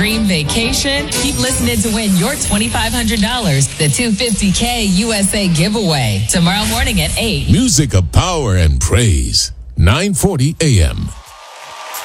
dream vacation? Keep listening to win your $2,500, the $250K USA giveaway, tomorrow morning at 8. Music of power and praise. 940 AM.